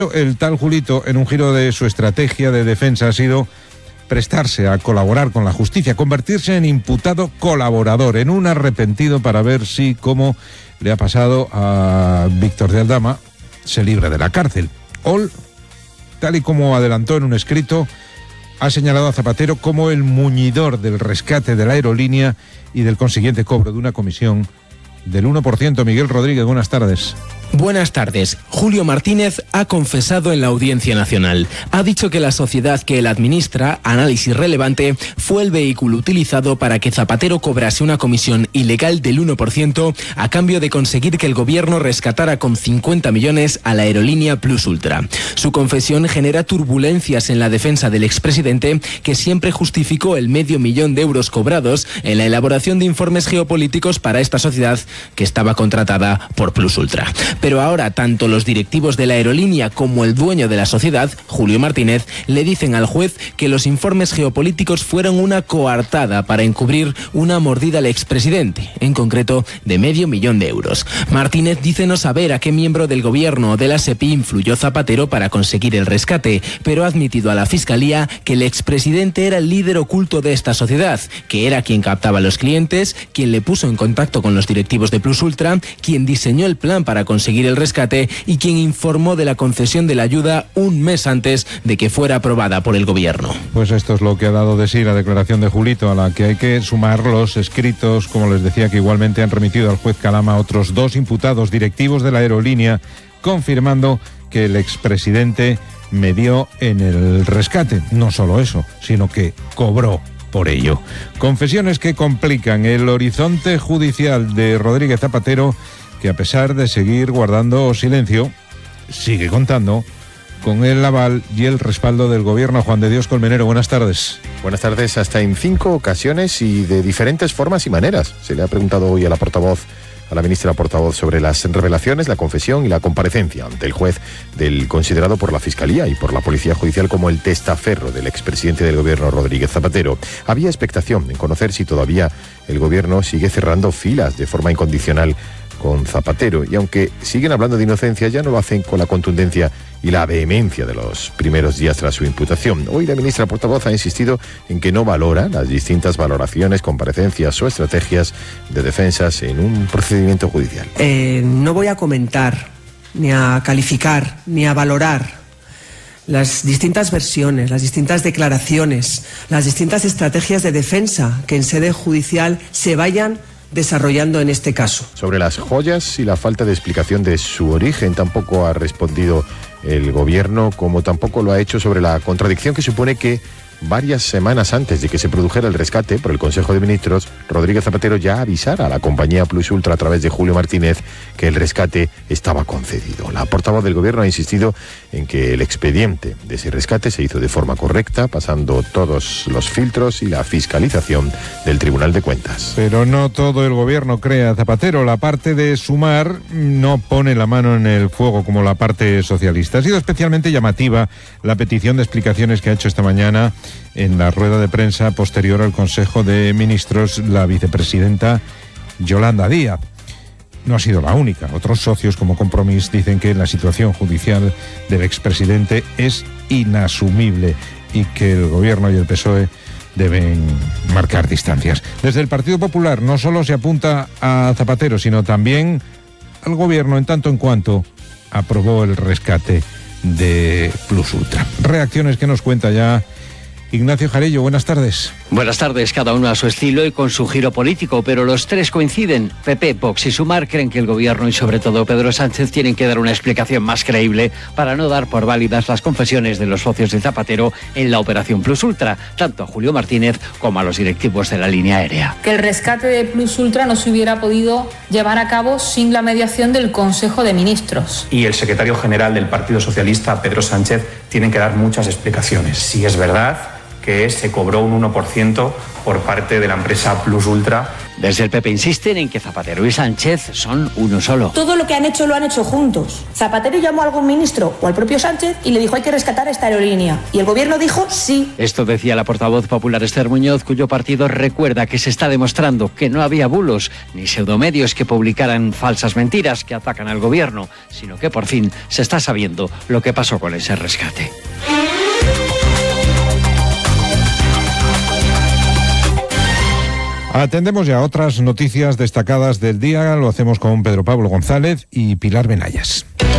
El tal Julito, en un giro de su estrategia de defensa, ha sido prestarse a colaborar con la justicia, convertirse en imputado colaborador, en un arrepentido para ver si, como le ha pasado a Víctor de Aldama, se libra de la cárcel. Ol, tal y como adelantó en un escrito, ha señalado a Zapatero como el muñidor del rescate de la aerolínea y del consiguiente cobro de una comisión del 1%. Miguel Rodríguez, buenas tardes. Buenas tardes. Julio Martínez ha confesado en la Audiencia Nacional. Ha dicho que la sociedad que él administra, Análisis Relevante, fue el vehículo utilizado para que Zapatero cobrase una comisión ilegal del 1% a cambio de conseguir que el gobierno rescatara con 50 millones a la aerolínea Plus Ultra. Su confesión genera turbulencias en la defensa del expresidente, que siempre justificó el $500,000 de euros cobrados en la elaboración de informes geopolíticos para esta sociedad que estaba contratada por Plus Ultra. Pero ahora tanto los directivos de la aerolínea como el dueño de la sociedad, Julio Martínez, le dicen al juez que los informes geopolíticos fueron una coartada para encubrir una mordida al expresidente, en concreto de $500,000 de euros. Martínez dice no saber a qué miembro del gobierno o de la SEPI influyó Zapatero para conseguir el rescate, pero ha admitido a la Fiscalía que el expresidente era el líder oculto de esta sociedad, que era quien captaba a los clientes, quien le puso en contacto con los directivos de Plus Ultra, quien diseñó el plan para conseguir el rescate y quien informó de la concesión de la ayuda un mes antes de que fuera aprobada por el gobierno. Pues esto es lo que ha dado de sí la declaración de Julito, a la que hay que sumar los escritos, como les decía, que igualmente han remitido al juez Calama otros 2 imputados directivos de la aerolínea, confirmando que el expresidente medió en el rescate. No solo eso, sino que cobró por ello. Confesiones que complican el horizonte judicial de Rodríguez Zapatero, que a pesar de seguir guardando silencio, sigue contando con el aval y el respaldo del gobierno. Juan de Dios Colmenero, buenas tardes. Buenas tardes. Hasta en 5 ocasiones y de diferentes formas y maneras se le ha preguntado hoy a la ministra portavoz, sobre las revelaciones, la confesión y la comparecencia ante el juez del considerado por la Fiscalía y por la Policía Judicial como el testaferro del expresidente del gobierno, Rodríguez Zapatero. Había expectación en conocer si todavía el gobierno sigue cerrando filas de forma incondicional con Zapatero, y aunque siguen hablando de inocencia, ya no lo hacen con la contundencia y la vehemencia de los primeros días tras su imputación. Hoy la ministra portavoz ha insistido en que no valora las distintas valoraciones, comparecencias o estrategias de defensas en un procedimiento judicial. No voy a comentar, ni a calificar, ni a valorar las distintas versiones, las distintas declaraciones, las distintas estrategias de defensa que en sede judicial se vayan desarrollando en este caso. Sobre las joyas y la falta de explicación de su origen tampoco ha respondido el gobierno, como tampoco lo ha hecho sobre la contradicción que supone que varias semanas antes de que se produjera el rescate por el Consejo de Ministros, Rodríguez Zapatero ya avisara a la compañía Plus Ultra a través de Julio Martínez que el rescate estaba concedido. La portavoz del gobierno ha insistido en que el expediente de ese rescate se hizo de forma correcta, pasando todos los filtros y la fiscalización del Tribunal de Cuentas. Pero no todo el gobierno cree a Zapatero. La parte de Sumar no pone la mano en el fuego como la parte socialista. Ha sido especialmente llamativa la petición de explicaciones que ha hecho esta mañana en la rueda de prensa posterior al Consejo de Ministros la vicepresidenta Yolanda Díaz. No ha sido la única. Otros socios como Compromís dicen que la situación judicial del expresidente es inasumible y que el gobierno y el PSOE deben marcar distancias. Desde el Partido Popular no solo se apunta a Zapatero, sino también al gobierno en tanto en cuanto aprobó el rescate de Plus Ultra. Reacciones que nos cuenta ya Ignacio Jarello, buenas tardes. Buenas tardes, cada uno a su estilo y con su giro político, pero los tres coinciden. PP, Vox y Sumar creen que el gobierno y sobre todo Pedro Sánchez tienen que dar una explicación más creíble para no dar por válidas las confesiones de los socios de Zapatero en la operación Plus Ultra, tanto a Julio Martínez como a los directivos de la línea aérea. Que el rescate de Plus Ultra no se hubiera podido llevar a cabo sin la mediación del Consejo de Ministros. Y el secretario general del Partido Socialista, Pedro Sánchez, tienen que dar muchas explicaciones. Si es verdad que se cobró un 1% por parte de la empresa Plus Ultra. Desde el PP insisten en que Zapatero y Sánchez son uno solo. Todo lo que han hecho lo han hecho juntos. Zapatero llamó a algún ministro o al propio Sánchez y le dijo hay que rescatar esta aerolínea. Y el gobierno dijo sí. Esto decía la portavoz popular Esther Muñoz, cuyo partido recuerda que se está demostrando que no había bulos ni pseudomedios que publicaran falsas mentiras que atacan al gobierno, sino que por fin se está sabiendo lo que pasó con ese rescate. Atendemos ya a otras noticias destacadas del día. Lo hacemos con Pedro Pablo González y Pilar Benayas.